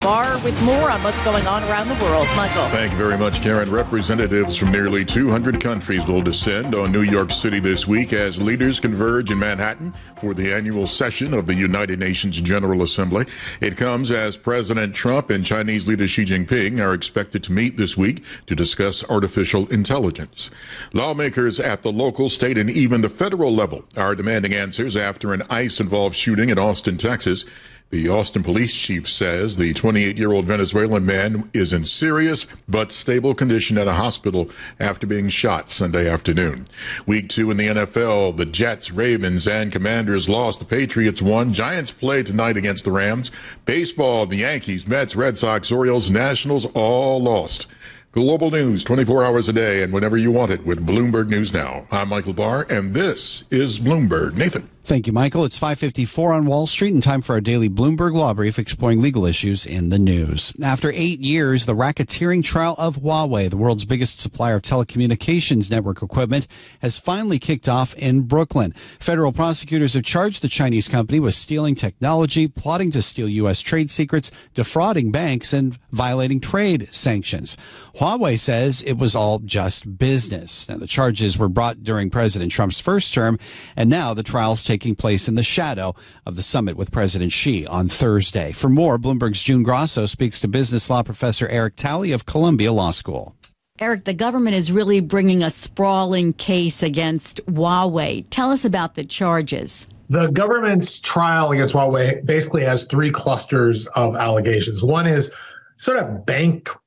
Barr with more on what's going on around the world. Michael. Thank you very much, Karen. Representatives from nearly 200 countries will descend on New York City this week as leaders converge in Manhattan for the annual session of the United Nations General Assembly. It comes as President Trump and Chinese leader Xi Jinping are expected to meet this week to discuss artificial intelligence. Lawmakers at the local, state, and even the federal level are demanding answers after an ICE-involved shooting in Austin, Texas. The Austin police chief says the 28-year-old Venezuelan man is in serious but stable condition at a hospital after being shot Sunday afternoon. Week 2 in the NFL, the Jets, Ravens, and Commanders lost. The Patriots won. Giants play tonight against the Rams. Baseball, the Yankees, Mets, Red Sox, Orioles, Nationals all lost. Global news 24 hours a day and whenever you want it with Bloomberg News Now. I'm Michael Barr, and this is Bloomberg. Nathan. Thank you, Michael. It's 5:54 on Wall Street and time for our daily Bloomberg Law Brief exploring legal issues in the news. After 8 years, the racketeering trial of Huawei, the world's biggest supplier of telecommunications network equipment, has finally kicked off in Brooklyn. Federal prosecutors have charged the Chinese company with stealing technology, plotting to steal U.S. trade secrets, defrauding banks, and violating trade sanctions. Huawei says it was all just business. Now, the charges were brought during President Trump's first term, and now the trial's taking place in the shadow of the summit with President Xi on Thursday. For more, Bloomberg's June Grosso speaks to business law professor Eric Talley of Columbia Law School. Eric, the government is really bringing a sprawling case against Huawei. Tell us about the charges. The government's trial against Huawei basically has three clusters of allegations. One is sort of bank